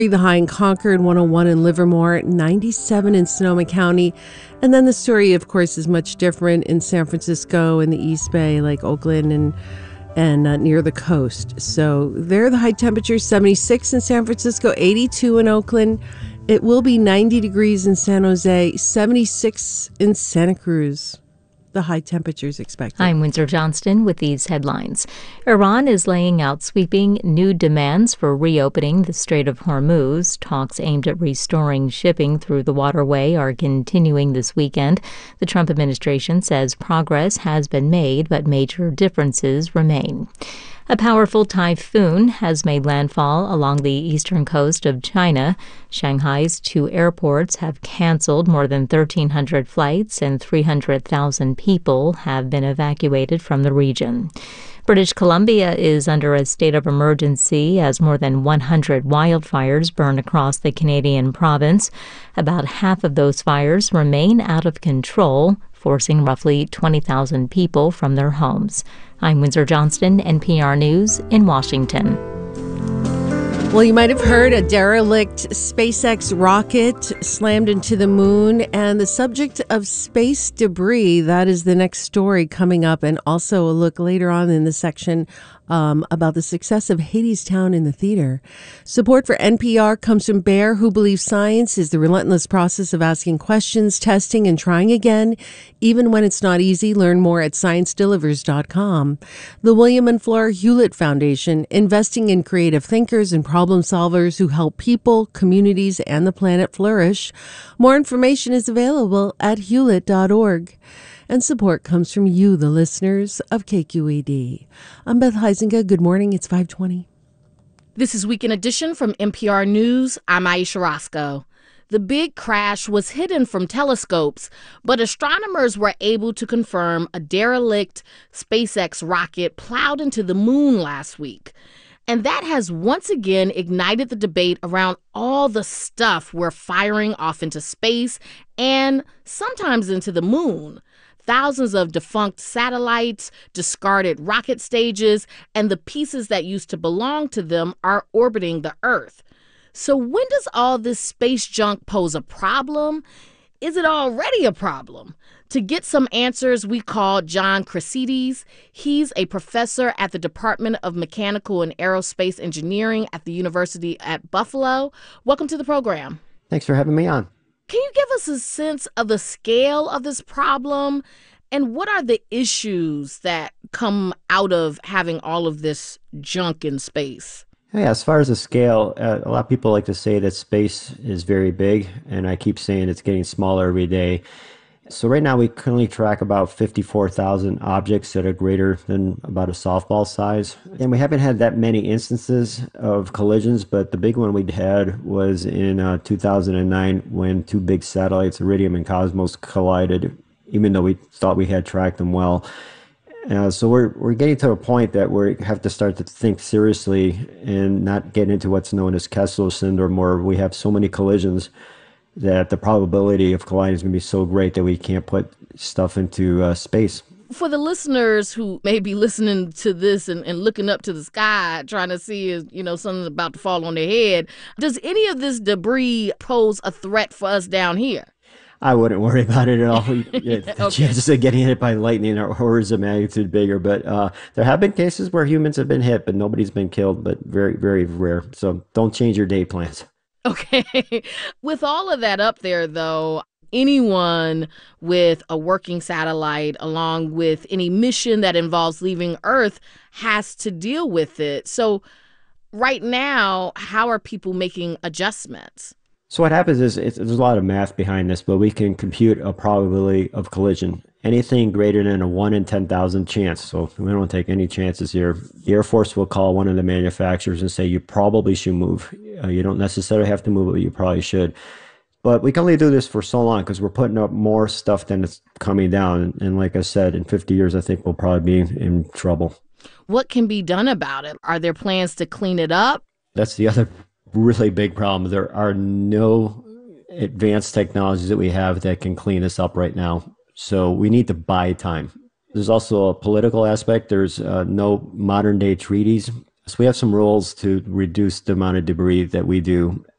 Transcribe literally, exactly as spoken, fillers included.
The high in Concord, one oh one in Livermore, ninety-seven in Sonoma County. And then the story, of course, is much different in San Francisco and the East Bay, like Oakland and and uh, near the coast. So there are the high temperatures, seventy-six in San Francisco, eighty-two in Oakland. It will be ninety degrees in San Jose, seventy-six in Santa Cruz. The high temperatures expected. I'm Windsor Johnston with these headlines. Iran is laying out sweeping new demands for reopening the Strait of Hormuz. Talks aimed at restoring shipping through the waterway are continuing this weekend. The Trump administration says progress has been made, but major differences remain. A powerful typhoon has made landfall along the eastern coast of China. Shanghai's two airports have canceled more than thirteen hundred flights, and three hundred thousand people have been evacuated from the region. British Columbia is under a state of emergency as more than one hundred wildfires burn across the Canadian province. About half of those fires remain out of control, forcing roughly twenty thousand people from their homes. I'm Windsor Johnston, N P R News in Washington. Well, you might have heard a derelict SpaceX rocket slammed into the moon, and the subject of space debris, that is the next story coming up, and also a look later on in the section um, about the success of Hadestown in the theater. Support for N P R comes from Bayer, who believes science is the relentless process of asking questions, testing, and trying again, even when it's not easy. Learn more at science delivers dot com. The William and Flora Hewlett Foundation, investing in creative thinkers and problem solvers who help people, communities, and the planet flourish. More information is available at hewlett dot org. And support comes from you, the listeners of K Q E D. I'm Beth Heisinga. Good morning. It's five twenty. This is Weekend Edition from N P R News. I'm Aisha Roscoe. The big crash was hidden from telescopes, but astronomers were able to confirm a derelict SpaceX rocket plowed into the moon last week. And that has once again ignited the debate around all the stuff we're firing off into space and sometimes into the moon. Thousands of defunct satellites, discarded rocket stages, and the pieces that used to belong to them are orbiting the Earth. So when does all this space junk pose a problem? Is it already a problem? To get some answers, we called John Chryssidis. He's a professor at the Department of Mechanical and Aerospace Engineering at the University at Buffalo. Welcome to the program. Thanks for having me on. Can you give us a sense of the scale of this problem, and what are the issues that come out of having all of this junk in space? Yeah, as far as the scale, uh, a lot of people like to say that space is very big, and I keep saying it's getting smaller every day. So right now we currently track about fifty-four thousand objects that are greater than about a softball size. And we haven't had that many instances of collisions, but the big one we had was in uh, two thousand nine when two big satellites, Iridium and Cosmos, collided, even though we thought we had tracked them well. Uh, so we're we're getting to a point that we have to start to think seriously and not get into what's known as Kessler syndrome, where we have so many collisions that the probability of colliding is going to be so great that we can't put stuff into uh, space. For the listeners who may be listening to this and, and looking up to the sky, trying to see if, you know, something's about to fall on their head, does any of this debris pose a threat for us down here? I wouldn't worry about it at all. The Okay. chances of getting hit by lightning are orders of magnitude bigger. But uh, there have been cases where humans have been hit, but nobody's been killed, but very, very rare. So don't change your day plans. Okay. With all of that up there, though, anyone with a working satellite, along with any mission that involves leaving Earth, has to deal with it. So right now, how are people making adjustments? So what happens is it's, there's a lot of math behind this, but we can compute a probability of collision. Anything greater than a one in ten thousand chance. So we don't take any chances here. The Air Force will call one of the manufacturers and say, you probably should move. Uh, you don't necessarily have to move it, but you probably should. But we can only do this for so long because we're putting up more stuff than it's coming down. And, and like I said, in fifty years, I think we'll probably be in trouble. What can be done about it? Are there plans to clean it up? That's the other really big problem. There are no advanced technologies that we have that can clean this up right now. So we need to buy time. There's also a political aspect. There's uh, no modern day treaties So we have some rules to reduce the amount of debris that we do.